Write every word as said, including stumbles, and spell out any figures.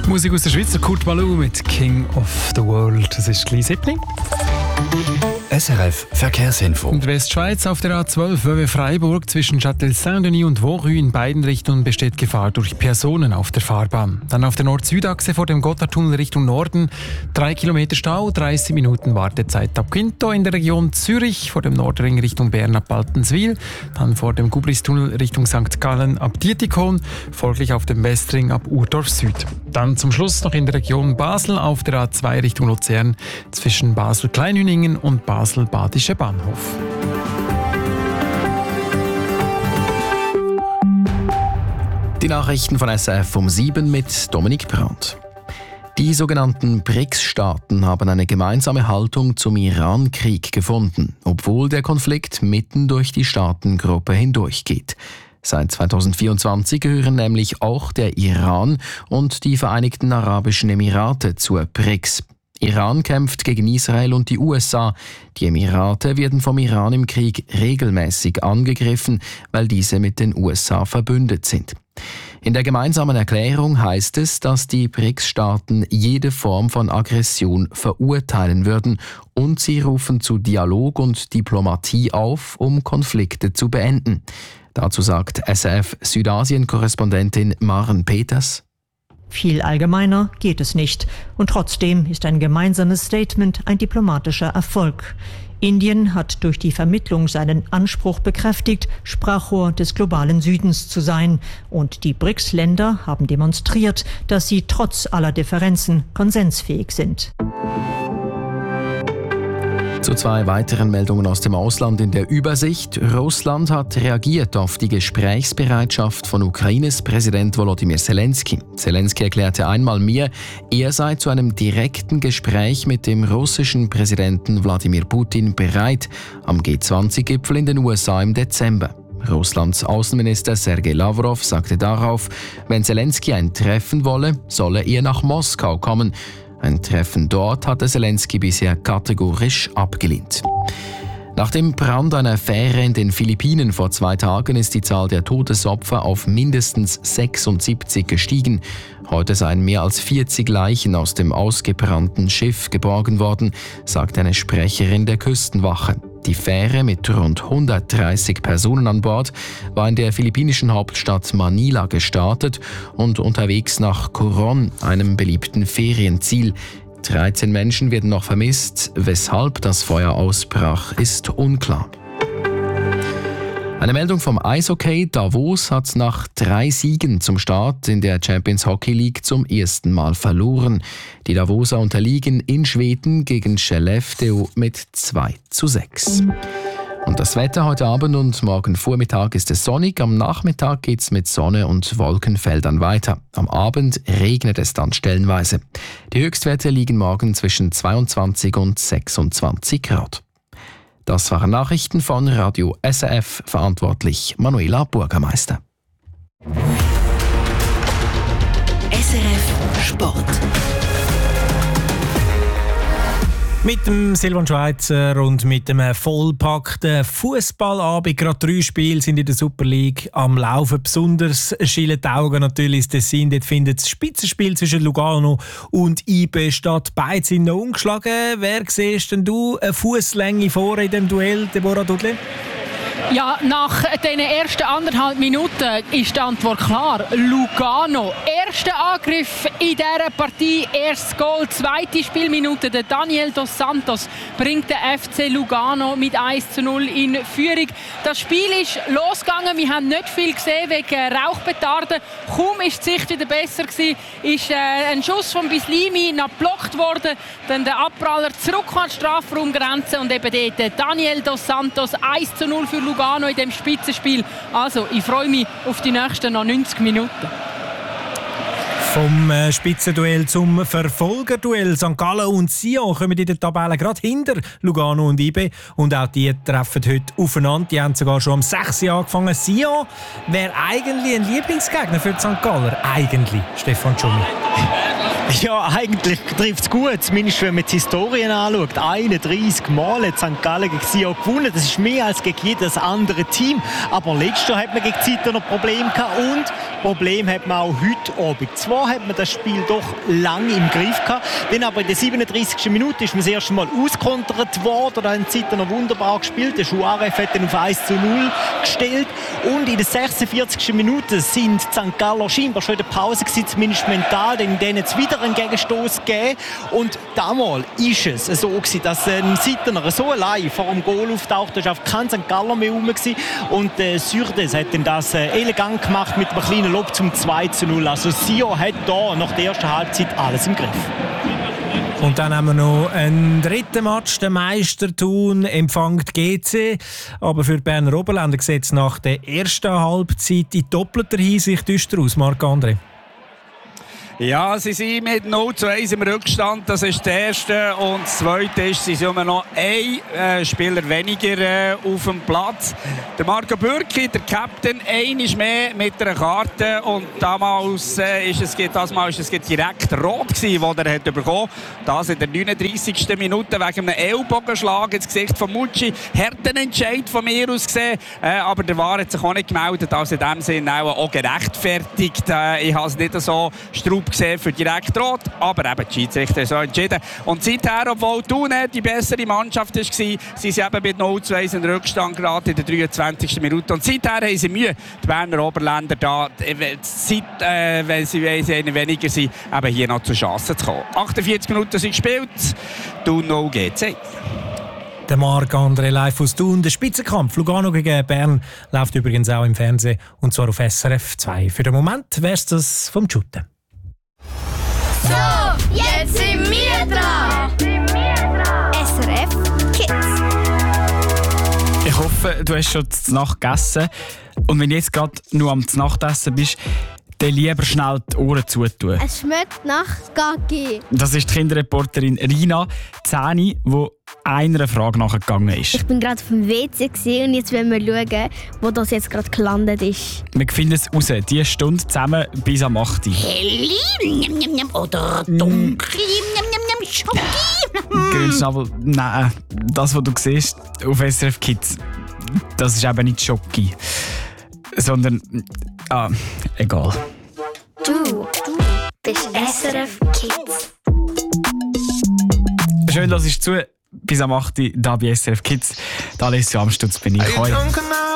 Musik aus der Schweiz, Kurt Ballou mit King of the World. Das ist gleich siebzehn. S R F Verkehrsinfo. In der Westschweiz auf der A zwölf Vevey-Freiburg zwischen Châtel-Saint-Denis und Vorrue in beiden Richtungen besteht Gefahr durch Personen auf der Fahrbahn. Dann auf der Nord-Süd-Achse vor dem Gotthardtunnel Richtung Norden drei Kilometer Stau, dreißig Minuten Wartezeit ab Quinto. In der Region Zürich vor dem Nordring Richtung Bern ab Baltenswil. Dann vor dem Gubristunnel Richtung Sankt Gallen ab Dietikon. Folglich auf dem Westring ab Urdorf Süd. Dann zum Schluss noch in der Region Basel auf der A zwei Richtung Luzern zwischen Basel-Kleinhüningen und Basel-Badische Bahnhof. Die Nachrichten von S R F um sieben mit Dominik Brandt. Die sogenannten B R I C S-Staaten haben eine gemeinsame Haltung zum Iran-Krieg gefunden, obwohl der Konflikt mitten durch die Staatengruppe hindurchgeht. Seit zweitausendvierundzwanzig gehören nämlich auch der Iran und die Vereinigten Arabischen Emirate zur B R I C S. Iran kämpft gegen Israel und die U S A. Die Emirate werden vom Iran im Krieg regelmäßig angegriffen, weil diese mit den U S A verbündet sind. In der gemeinsamen Erklärung heißt es, dass die B R I C S-Staaten jede Form von Aggression verurteilen würden und sie rufen zu Dialog und Diplomatie auf, um Konflikte zu beenden. Dazu sagt S R F-Südasien-Korrespondentin Maren Peters: Viel allgemeiner geht es nicht. Und trotzdem ist ein gemeinsames Statement ein diplomatischer Erfolg. Indien hat durch die Vermittlung seinen Anspruch bekräftigt, Sprachrohr des globalen Südens zu sein. Und die B R I C S-Länder haben demonstriert, dass sie trotz aller Differenzen konsensfähig sind. Zu zwei weiteren Meldungen aus dem Ausland in der Übersicht. Russland hat reagiert auf die Gesprächsbereitschaft von Ukraines Präsident Volodymyr Zelensky. Zelensky erklärte einmal mehr, er sei zu einem direkten Gespräch mit dem russischen Präsidenten Wladimir Putin bereit, am G zwanzig Gipfel in den U S A im Dezember. Russlands Außenminister Sergei Lavrov sagte darauf, wenn Zelensky ein Treffen wolle, solle er nach Moskau kommen. Ein Treffen dort hatte Zelensky bisher kategorisch abgelehnt. Nach dem Brand einer Fähre in den Philippinen vor zwei Tagen ist die Zahl der Todesopfer auf mindestens sechsundsiebzig gestiegen. Heute seien mehr als vierzig Leichen aus dem ausgebrannten Schiff geborgen worden, sagt eine Sprecherin der Küstenwache. Die Fähre mit rund hundertdreißig Personen an Bord war in der philippinischen Hauptstadt Manila gestartet und unterwegs nach Coron, einem beliebten Ferienziel. dreizehn Menschen werden noch vermisst. Weshalb das Feuer ausbrach, ist unklar. Eine Meldung vom Eishockey. Davos hat nach drei Siegen zum Start in der Champions Hockey League zum ersten Mal verloren. Die Davoser unterliegen in Schweden gegen Skellefteå mit zwei zu sechs. Und das Wetter heute Abend und morgen Vormittag ist es sonnig. Am Nachmittag geht es mit Sonne und Wolkenfeldern weiter. Am Abend regnet es dann stellenweise. Die Höchstwerte liegen morgen zwischen zweiundzwanzig und sechsundzwanzig Grad. Das waren Nachrichten von Radio S R F, verantwortlich Manuela Bürgermeister. S R F Sport. Mit dem Silvan Schweizer und mit dem vollpackten Fußballabend. Gerade drei Spiele sind in der Super League am Laufen. Besonders schielen die Augen natürlich ins Tessin. Dort findet das Spitzenspiel zwischen Lugano und I B statt. Beide sind noch ungeschlagen. Wer siehst denn du eine Fußlänge vor in dem Duell, Deborah Dudley? Ja, nach den ersten anderthalb Minuten ist die Antwort klar. Lugano. Erster Angriff in dieser Partie. Erstes Goal. Zweite Spielminute. Der Daniel dos Santos bringt den F C Lugano mit eins zu null in Führung. Das Spiel ist losgegangen. Wir haben nicht viel gesehen wegen Rauchpetarden. Kaum ist die Sicht wieder besser gewesen, ist äh, ein Schuss von Bislimi noch geblockt worden. Dann der Abpraller zurück an die Strafraumgrenze und eben dort Daniel dos Santos eins zu null für Lugano in dem Spitzenspiel. Also, ich freue mich auf die nächsten noch neunzig Minuten. Vom äh, Spitzenduell zum Verfolgerduell. Sankt Gallen und Sion kommen in der Tabelle gerade hinter Lugano und I B. Und auch die treffen heute aufeinander. Die haben sogar schon am sechs angefangen. Sion wäre eigentlich ein Lieblingsgegner für die Sankt Galler. Eigentlich, Stefan Schumi. Ja, eigentlich trifft es gut, zumindest wenn man die Historien anschaut. einunddreißig Mal hat Sankt Gallen gegen Sion gewonnen. Das ist mehr als gegen jedes andere Team. Aber letztes Jahr hat man gegen Zito noch Probleme gehabt und Problem hat man auch heute Abend. Zwar hat man das Spiel doch lang im Griff gehabt, dann aber in der siebenunddreißigsten Minute ist man das erste Mal auskontert worden. Da haben die Zeiten noch wunderbar gespielt. Der Schuarev hat dann auf eins zu null gestellt. Und in der sechsundvierzigsten Minute sind Sankt Galler scheinbar schon in der Pause gewesen, zumindest mental, denn in denen es wieder einen Gegenstoß gegeben. Und damals ist es so gewesen, dass ein Seitener so allein vor dem Goal auftaucht, da war auf kein Sankt Galler mehr rum gewesen. Und äh, Sürdes hat dann das äh, elegant gemacht mit einem kleinen Lob zum zwei zu null. Also Sion hat da nach der ersten Halbzeit alles im Griff. Und dann haben wir noch einen dritten Match. Der Meister Thun empfängt G C. Aber für die Berner Oberländer sieht es nach der ersten Halbzeit in doppelter Hinsicht düster aus, Marc-André. Ja, sie sind mit null zu eins im Rückstand, das ist das Erste. Und das Zweite ist, sie sind immer noch ein äh, Spieler weniger äh, auf dem Platz. Der Marco Bürki, der Captain, einmal mehr mit einer Karte. Und damals äh, ist es, das Mal ist es direkt rot gewesen, was er hat bekommen. Das in der neununddreißigsten Minute wegen einem Ellbogenschlag ins Gesicht von Mucci. Harten Entscheid von mir aus gesehen. Äh, aber der V A R hat sich auch nicht gemeldet. Also in dem Sinne auch, auch gerechtfertigt. Äh, ich habe es nicht so Straub gesehen für direkt rot, aber eben die Schiedsrichter so entschieden. Und seither, obwohl Thun die bessere Mannschaft war, sind sie eben mit null zu eins in Rückstand gerade in der dreiundzwanzigsten Minute. Und seither haben sie Mühe, die Berner Oberländer da, seit, äh, wenn sie weniger sind, eben hier noch zu Chancen zu kommen. achtundvierzig Minuten sind gespielt, Thun null G C. Der Marc-André live aus Thun. Der Spitzenkampf Lugano gegen Bern läuft übrigens auch im Fernsehen, und zwar auf S R F zwei. Für den Moment wäre es das vom Shooten. So, jetzt sind wir dran. S R F Kids. Ich hoffe, du hast schon zur Nacht gegessen. Und wenn du jetzt gerade nur am Nachtessen bist, dann lieber schnell die Ohren zutun. Es schmeckt nach Gaggi. Das ist die Kinderreporterin Rina Zäni, die einer Frage nachgegangen ist. Ich bin gerade auf dem W C und jetzt wollen wir schauen, wo das jetzt gerade gelandet ist. Wir finden es raus, diese Stunde zusammen bis am acht Uhr. Hell oder dunkel, Schoki. Grünschnabel, nein, das, was du siehst auf S R F Kids, das ist eben nicht Schoki, sondern, ah, egal. Du bist S R F Kids. Schön, dass ich zu bis am acht Uhr da bei S R F Kids. Da Alessio Amstutz bin ich. Hoi.